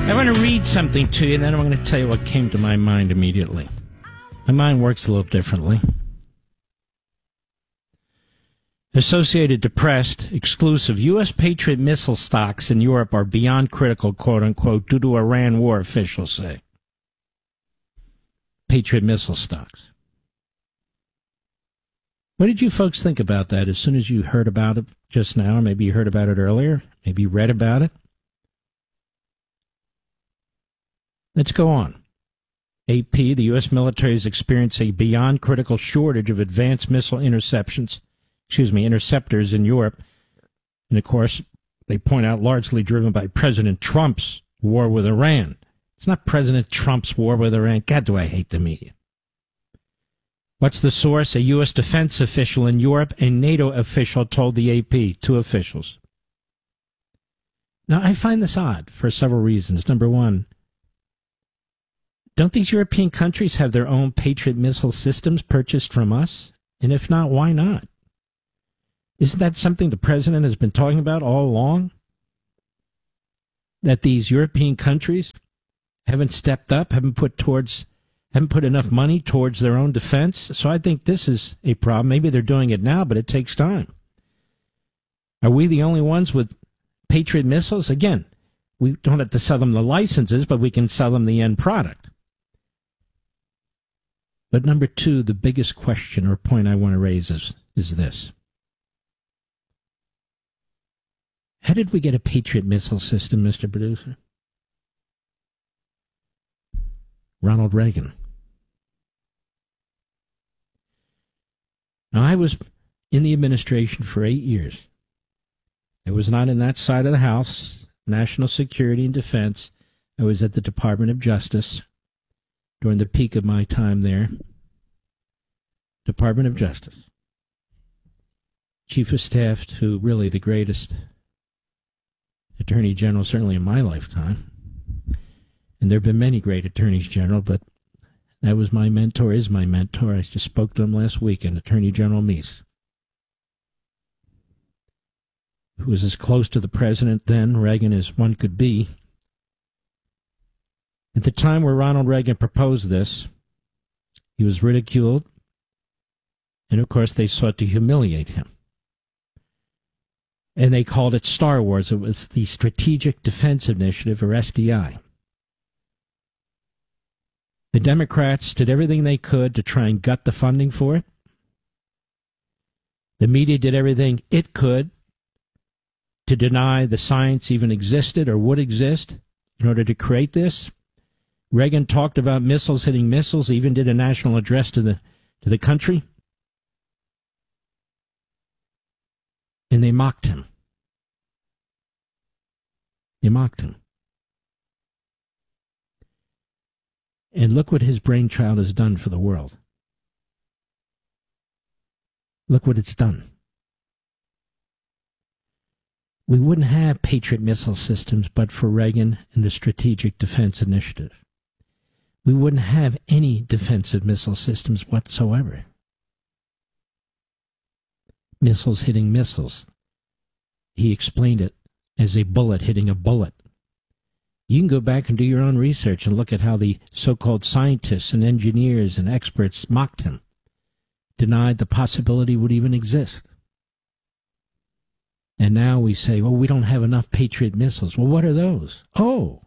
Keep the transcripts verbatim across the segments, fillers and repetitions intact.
I want to read something to you, and then I'm going to tell you what came to my mind immediately. My mind works a little differently. Associated Press, exclusive, U S. Patriot missile stocks in Europe are beyond critical, quote-unquote, due to Iran war, officials say. Patriot missile stocks. What did you folks think about that as soon as you heard about it just now? Or maybe you heard about it earlier? Maybe you read about it? Let's go on. A P, the U S military has experienced a beyond critical shortage of advanced missile interceptions, excuse me, interceptors in Europe. And of course, they point out largely driven by President Trump's war with Iran. It's not President Trump's war with Iran. God, do I hate the media. What's the source? A U S defense official in Europe, a NATO official told the A P, two officials. Now, I find this odd for several reasons. Number one, don't these European countries have their own Patriot missile systems purchased from us? And if not, why not? Isn't that something the president has been talking about all along? That these European countries haven't stepped up, haven't put towards, haven't put enough money towards their own defense. So I think this is a problem. Maybe they're doing it now, but it takes time. Are we the only ones with Patriot missiles? Again, we don't have to sell them the licenses, but we can sell them the end product. But number two, the biggest question or point I want to raise is, is this. How did we get a Patriot missile system, Mister Producer? Ronald Reagan. Now, I was in the administration for eight years. I was not in that side of the House, National Security and Defense. I was at the Department of Justice during the peak of my time there. Department of Justice. Chief of Staff to really the greatest Attorney General, certainly in my lifetime. And there have been many great Attorneys General, but that was my mentor, is my mentor. I just spoke to him last weekend, Attorney General Meese, who was as close to the president then, Reagan, as one could be. At the time where Ronald Reagan proposed this, he was ridiculed, and of course they sought to humiliate him. And they called it Star Wars. It was the Strategic Defense Initiative, or S D I. The Democrats did everything they could to try and gut the funding for it. The media did everything it could to deny the science even existed or would exist in order to create this. Reagan talked about missiles hitting missiles, even did a national address to the to the country. And they mocked him. They mocked him. And look what his brainchild has done for the world. Look what it's done. We wouldn't have Patriot missile systems but for Reagan and the Strategic Defense Initiative. We wouldn't have any defensive missile systems whatsoever. Missiles hitting missiles. He explained it as a bullet hitting a bullet. You can go back and do your own research and look at how the so-called scientists and engineers and experts mocked him, denied the possibility would even exist. And now we say, well, we don't have enough Patriot missiles. Well, what are those? Oh.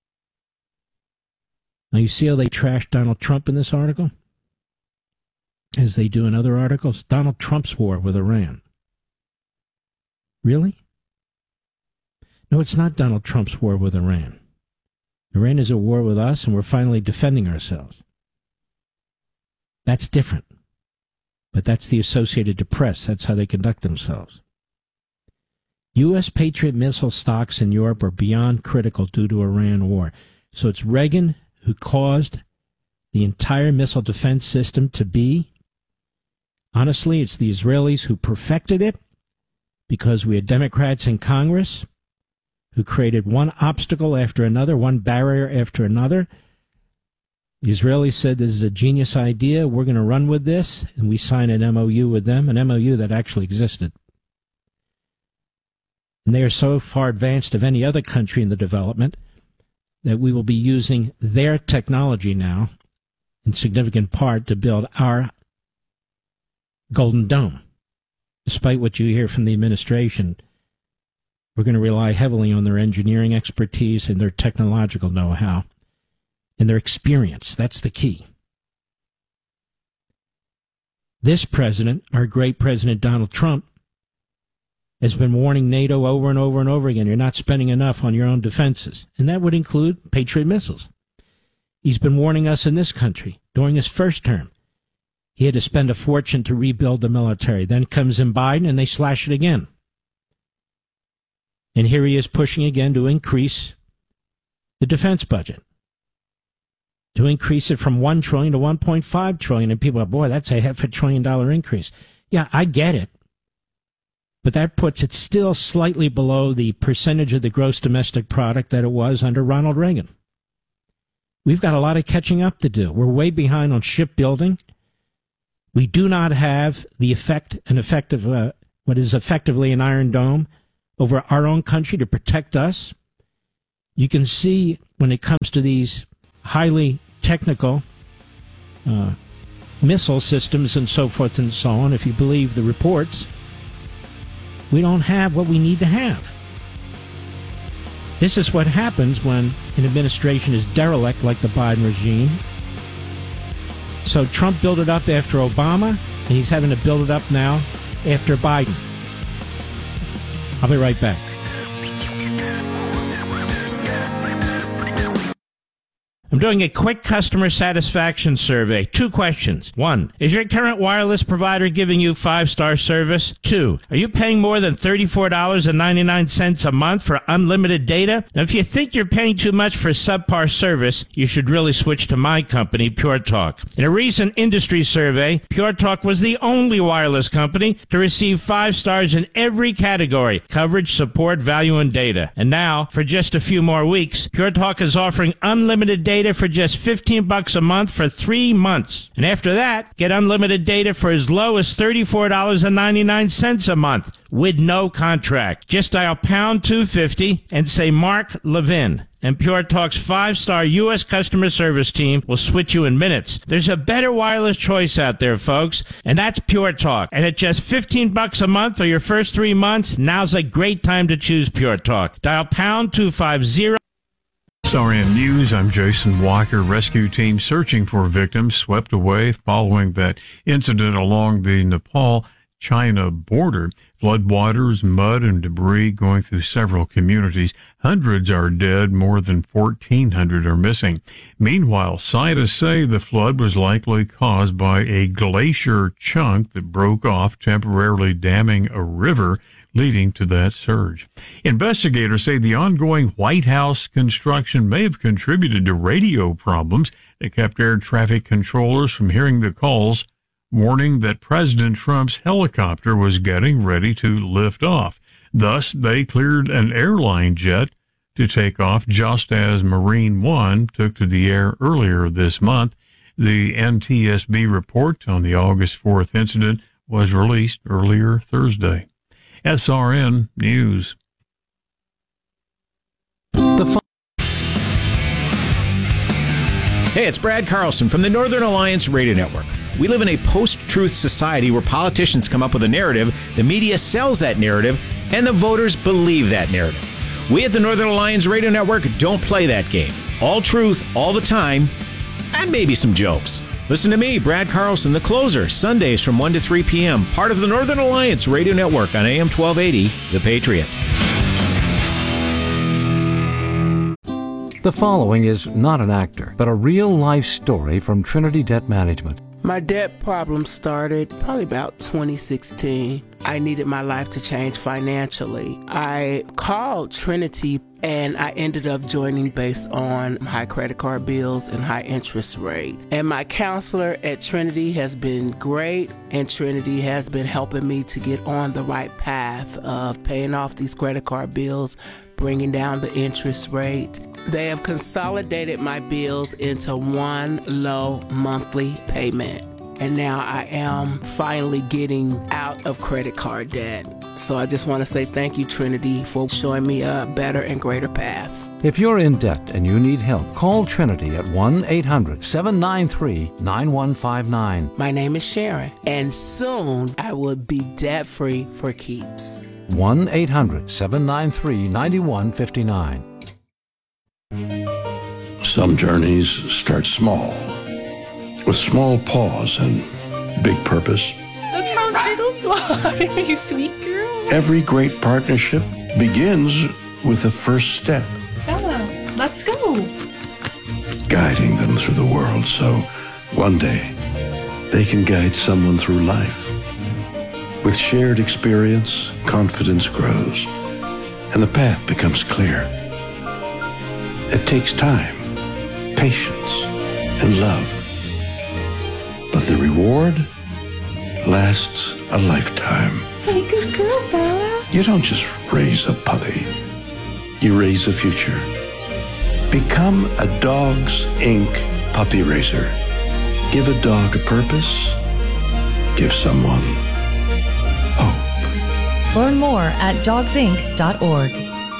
Now you see how they trashed Donald Trump in this article? As they do in other articles? Donald Trump's war with Iran. Really? No, it's not Donald Trump's war with Iran. Iran is at war with us, and we're finally defending ourselves. That's different. But that's the Associated Press. That's how they conduct themselves. U S. Patriot missile stocks in Europe are beyond critical due to Iran war. So it's Reagan who caused the entire missile defense system to be. Honestly, it's the Israelis who perfected it because we had Democrats in Congress who created one obstacle after another, one barrier after another. The Israelis said this is a genius idea, we're going to run with this, and we signed an M O U with them, an M O U that actually existed. And they are so far advanced of any other country in the development that we will be using their technology now, in significant part, to build our Golden Dome. Despite what you hear from the administration, we're going to rely heavily on their engineering expertise and their technological know-how and their experience. That's the key. This president, our great President Donald Trump, has been warning NATO over and over and over again, you're not spending enough on your own defenses. And that would include Patriot missiles. He's been warning us in this country during his first term. He had to spend a fortune to rebuild the military. Then comes in Biden, and they slash it again. And here he is pushing again to increase the defense budget, to increase it from one trillion dollars to one point five trillion dollars. And people are, boy, that's a half a trillion dollar increase. Yeah, I get it. But that puts it still slightly below the percentage of the gross domestic product that it was under Ronald Reagan. We've got a lot of catching up to do. We're way behind on shipbuilding. We do not have the effect, an effective, uh, what is effectively an Iron Dome over our own country to protect us. You can see when it comes to these highly technical uh, missile systems and so forth and so on, if you believe the reports, we don't have what we need to have. This is what happens when an administration is derelict like the Biden regime. So Trump built it up after Obama, and he's having to build it up now after Biden. I'll be right back. I'm doing a quick customer satisfaction survey. Two questions. One, is your current wireless provider giving you five-star service? Two, are you paying more than thirty-four dollars and ninety-nine cents a month for unlimited data? Now, if you think you're paying too much for subpar service, you should really switch to my company, Pure Talk. In a recent industry survey, Pure Talk was the only wireless company to receive five stars in every category: coverage, support, value, and data. And now, for just a few more weeks, Pure Talk is offering unlimited data for just fifteen bucks a month for three months. And after that, get unlimited data for as low as thirty-four dollars and ninety-nine cents a month with no contract. Just dial pound two fifty and say Mark Levin, and Pure Talk's five-star U S customer service team will switch you in minutes. There's a better wireless choice out there, folks, and that's Pure Talk. And at just fifteen bucks a month for your first three months, now's a great time to choose Pure Talk. Dial pound two fifty. S R N News, I'm Jason Walker. Rescue team searching for victims swept away following that incident along the Nepal-China border. Floodwaters, mud, and debris going through several communities. Hundreds are dead. More than fourteen hundred are missing. Meanwhile, scientists say the flood was likely caused by a glacier chunk that broke off, temporarily damming a river, leading to that surge. Investigators say the ongoing White House construction may have contributed to radio problems that kept air traffic controllers from hearing the calls, warning that President Trump's helicopter was getting ready to lift off. Thus, they cleared an airline jet to take off just as Marine One took to the air earlier this month. The N T S B report on the August fourth incident was released earlier Thursday. S R N News. The fun- Hey, it's Brad Carlson from the Northern Alliance Radio Network. We live in a post-truth society where politicians come up with a narrative, the media sells that narrative, and the voters believe that narrative. We at the Northern Alliance Radio Network don't play that game. All truth, all the time, and maybe some jokes. Listen to me, Brad Carlson, The Closer, Sundays from one to three p.m., part of the Northern Alliance Radio Network on A M twelve eighty, The Patriot. The following is not an actor, but a real-life story from Trinity Debt Management. My debt problem started probably about twenty sixteen. I needed my life to change financially. I called Trinity and I ended up joining based on high credit card bills and high interest rate. And my counselor at Trinity has been great, and Trinity has been helping me to get on the right path of paying off these credit card bills, bringing down the interest rate. They have consolidated my bills into one low monthly payment. And now I am finally getting out of credit card debt. So I just want to say thank you, Trinity, for showing me a better and greater path. If you're in debt and you need help, call Trinity at one eight hundred seven nine three nine one five nine. My name is Sharon, and soon I will be debt-free for keeps. one eight hundred seven nine three nine one five nine. Some journeys start small, with small pause and big purpose. Look how little fly, you sweet girl. Every great partnership begins with the first step. Bella, let's go. Guiding them through the world so one day they can guide someone through life. With shared experience, confidence grows, and the path becomes clear. It takes time, patience, and love. But the reward lasts a lifetime. Hey, good girl, Bella. You don't just raise a puppy. You raise a future. Become a Dogs Incorporated puppy raiser. Give a dog a purpose. Give someone hope. Learn more at dogs inc dot org.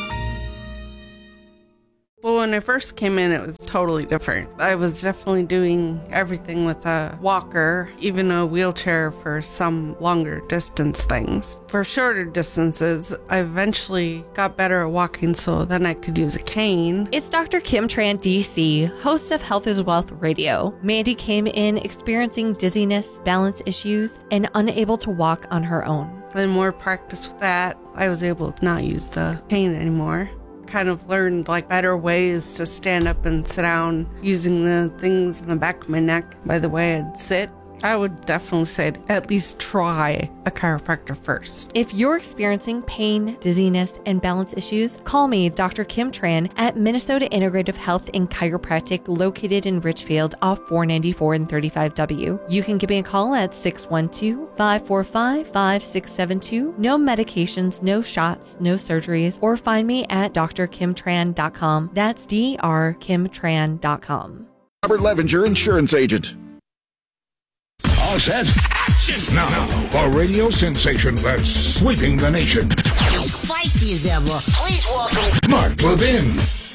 Well, when I first came in, it was totally different. I was definitely doing everything with a walker, even a wheelchair for some longer distance things. For shorter distances, I eventually got better at walking, so then I could use a cane. It's Doctor Kim Tran, D C, host of Health is Wealth Radio. Mandy came in experiencing dizziness, balance issues, and unable to walk on her own. Then more practice with that, I was able to not use the cane anymore. Kind of learned like better ways to stand up and sit down using the things in the back of my neck by the way I'd sit. I would definitely say at least try a chiropractor first. If you're experiencing pain, dizziness, and balance issues, call me, Doctor Kim Tran, at Minnesota Integrative Health and Chiropractic, located in Richfield off four ninety-four and thirty-five W. You can give me a call at six one two, five four five, five six seven two. No medications, no shots, no surgeries, or find me at d r kim tran dot com. That's D R kim tran dot com. Robert Levinger, insurance agent. All set. Action! Now, a radio sensation that's sweeping the nation. As feisty as ever, please welcome Mark Levin.